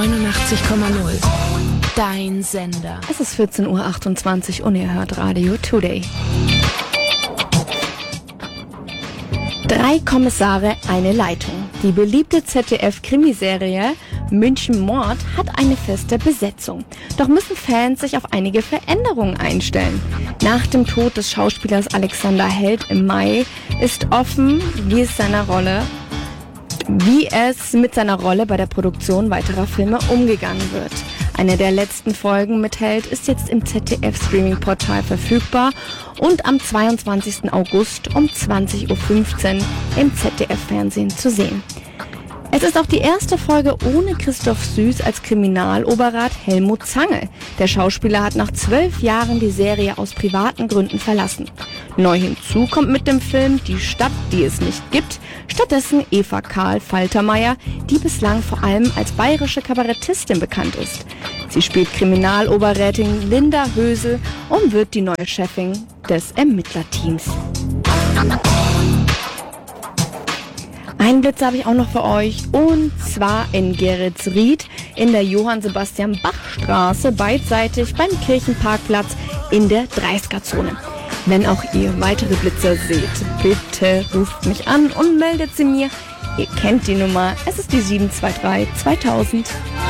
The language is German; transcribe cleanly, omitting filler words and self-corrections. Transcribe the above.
89,0. Dein Sender. Es ist 14:28 Uhr und ihr hört Radio Today. 3 Kommissare, eine Leitung. Die beliebte ZDF-Krimiserie München Mord hat eine feste Besetzung. Doch müssen Fans sich auf einige Veränderungen einstellen. Nach dem Tod des Schauspielers Alexander Held im Mai ist offen, wie es mit seiner Rolle bei der Produktion weiterer Filme umgegangen wird. Eine der letzten Folgen mit Held ist jetzt im ZDF-Streaming-Portal verfügbar und am 22. August um 20:15 Uhr im ZDF-Fernsehen zu sehen. Es ist auch die erste Folge ohne Christoph Süß als Kriminaloberrat Helmut Zange. Der Schauspieler hat nach 12 Jahren die Serie aus privaten Gründen verlassen. Neu hinzu kommt mit dem Film Die Stadt, die es nicht gibt, stattdessen Eva Karl Faltermeier, die bislang vor allem als bayerische Kabarettistin bekannt ist. Sie spielt Kriminaloberrätin Linda Hösel und wird die neue Chefin des Ermittlerteams. Einen Blitz habe ich auch noch für euch, und zwar in Geretsried in der Johann-Sebastian-Bach-Straße, beidseitig beim Kirchenparkplatz in der 30er-Zone. Wenn auch ihr weitere Blitzer seht, bitte ruft mich an und meldet sie mir. Ihr kennt die Nummer, es ist die 723 2000.